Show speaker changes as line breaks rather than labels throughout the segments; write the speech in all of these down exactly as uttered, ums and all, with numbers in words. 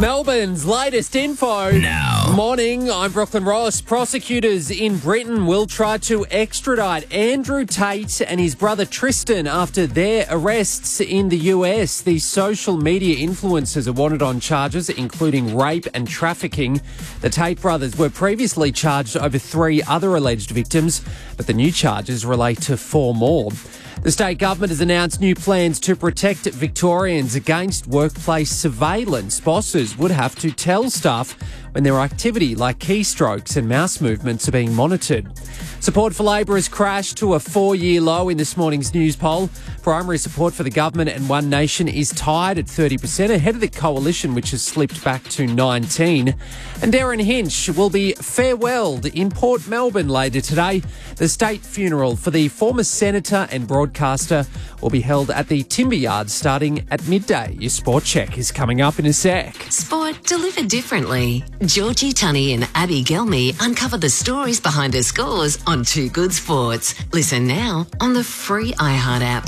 Melbourne's latest info.
Now.
Morning, I'm Brooklyn Ross. Prosecutors in Britain will try to extradite Andrew Tate and his brother Tristan after their arrests in the U S. These social media influencers are wanted on charges including rape and trafficking. The Tate brothers were previously charged over three other alleged victims, but the new charges relate to four more. The state government has announced new plans to protect Victorians against workplace surveillance. Bosses would have to tell staff when their activity like keystrokes and mouse movements are being monitored. Support for Labor has crashed to a four-year low in this morning's news poll. Primary support for the government and One Nation is tied at thirty percent, ahead of the coalition, which has slipped back to nineteen. And Darren Hinch will be farewelled in Port Melbourne later today. The state funeral for the former senator and broadcaster will be held at the Timber Yard starting at midday. Your sport check is coming up in a sec.
Sport delivered differently. Georgie Tunney and Abby Gelmy uncover the stories behind her scores on Too Good Sports. Listen now on the free iHeart app.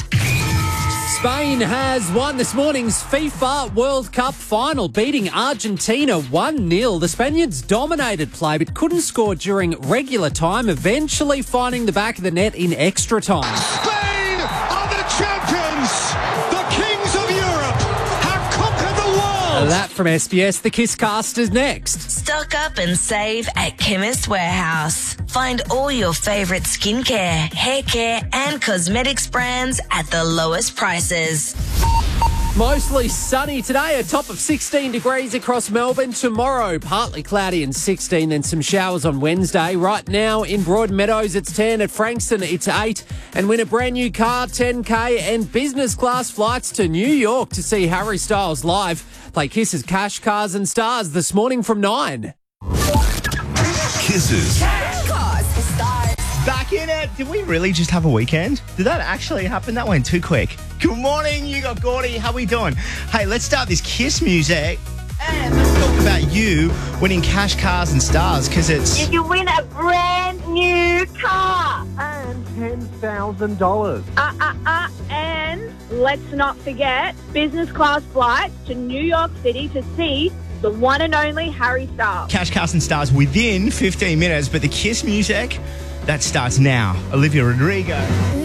Spain has won this morning's FIFA World Cup final, beating Argentina one nil. The Spaniards dominated play but couldn't score during regular time, eventually finding the back of the net in extra time.
Spain are the champions! The kings of Europe have conquered the world!
That from S B S. The Kisscast is next.
Stock up and save at Chemist Warehouse. Find all your favourite skincare, hair care and cosmetics brands at the lowest prices.
Mostly sunny today, a top of sixteen degrees across Melbourne. Tomorrow, partly cloudy and sixteen, then some showers on Wednesday. Right now in Broadmeadows, it's ten. At Frankston, it's eight. And win a brand new car, ten K, and business class flights to New York to see Harry Styles live. Play Kisses, Cash, Cars and Stars this morning from nine.
Kisses.
Back in it. Did we really just have a weekend? Did that actually happen? That went too quick. Good morning, you got Gordy. How we doing? Hey, let's start this Kiss music. And let's talk about you winning Cash, Cars and Stars, because it's...
You can win a brand new car.
And ten thousand dollars.
Uh, uh, uh, and let's not forget business class flights to New York City to see the one and only Harry Styles.
Cash, Cars and Stars within fifteen minutes, but the Kiss music, that starts now. Olivia Rodrigo.